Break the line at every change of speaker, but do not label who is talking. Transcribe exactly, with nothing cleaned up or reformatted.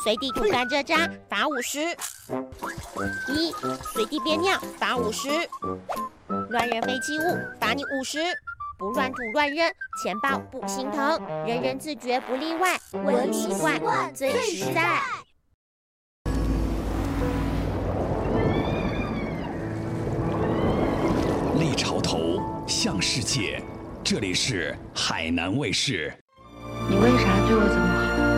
随地吐甘蔗渣罚五十。一、随地憋尿罚五十。乱扔废弃物罚你五十。不乱吐乱扔，钱包不心疼，人人自觉不例外，文明习惯最实在。
立潮头，向世界，这里是海南卫视。
你为啥对我怎么